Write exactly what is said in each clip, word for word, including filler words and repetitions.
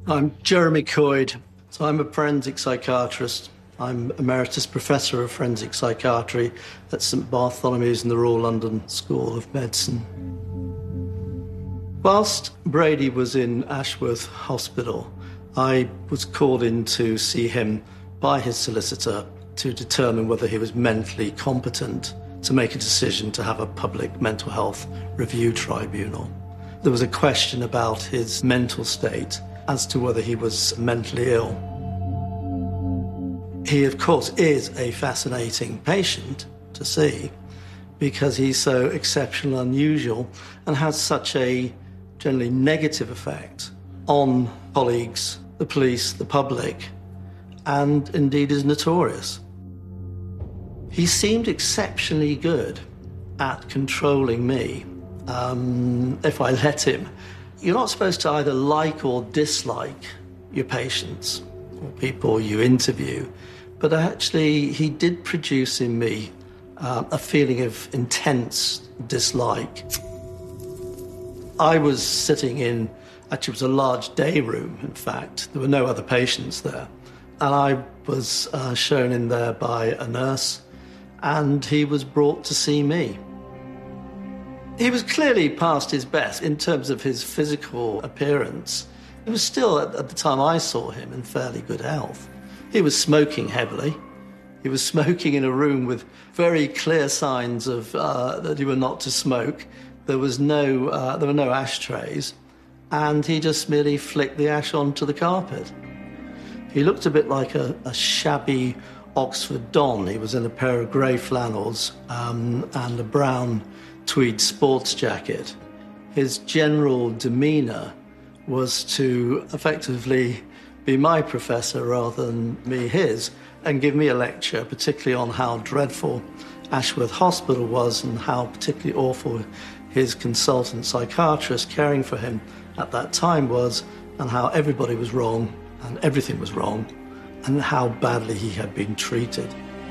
I'm Jeremy Coyd. So I'm a forensic psychiatrist. I'm Emeritus Professor of Forensic Psychiatry at St Bartholomew's in the Royal London School of Medicine. Whilst Brady was in Ashworth Hospital, I was called in to see him by his solicitor to determine whether he was mentally competent to make a decision to have a public mental health review tribunal. There was a question about his mental state as to whether he was mentally ill. He, of course, is a fascinating patient to see because he's so exceptional and unusual and has such a generally negative effect on colleagues, the police, the public, and indeed is notorious. He seemed exceptionally good at controlling me, um, if I let him. You're not supposed to either like or dislike your patients or people you interview, but actually he did produce in me uh, a feeling of intense dislike. I was sitting in, actually it was a large day room, in fact. There were no other patients there. And I was uh, shown in there by a nurse, and he was brought to see me. He was clearly past his best in terms of his physical appearance. He was still, at, at the time I saw him, in fairly good health. He was smoking heavily. He was smoking in a room with very clear signs of uh, that he were not to smoke. There was no, uh, there were no ashtrays, and he just merely flicked the ash onto the carpet. He looked a bit like a, a shabby Oxford Don. He was in a pair of grey flannels um, and a brown tweed sports jacket. His general demeanour was to effectively be my professor rather than me his, and give me a lecture, particularly on how dreadful Ashworth Hospital was and how particularly awful his consultant psychiatrist caring for him at that time was, and how everybody was wrong and everything was wrong, and how badly he had been treated.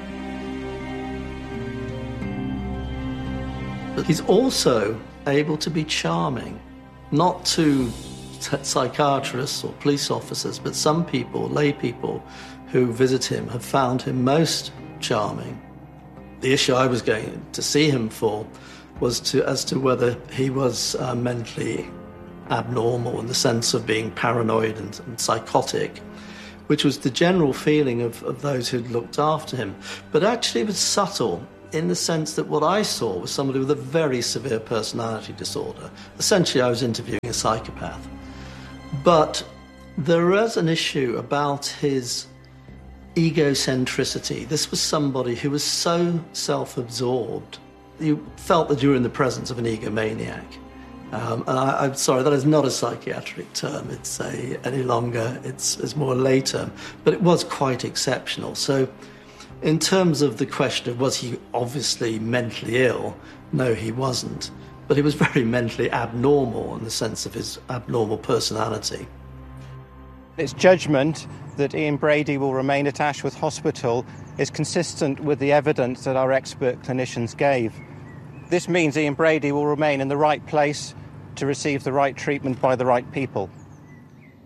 But he's also able to be charming, not to psychiatrists or police officers, but some people, lay people who visit him have found him most charming. The issue I was going to see him for was to, as to whether he was uh, mentally abnormal in the sense of being paranoid and, and psychotic, which was the general feeling of, of those who'd looked after him. But actually it was subtle in the sense that what I saw was somebody with a very severe personality disorder. Essentially, I was interviewing a psychopath. But there was an issue about his egocentricity. This was somebody who was so self-absorbed. You felt that you were in the presence of an egomaniac. Um, and I, I'm sorry, that is not a psychiatric term. It's a, any longer, it's, it's more a lay term. But it was quite exceptional. So in terms of the question of was he obviously mentally ill, no, he wasn't. But he was very mentally abnormal in the sense of his abnormal personality. Its judgment that Ian Brady will remain at Ashworth Hospital is consistent with the evidence that our expert clinicians gave. This means Ian Brady will remain in the right place to receive the right treatment by the right people.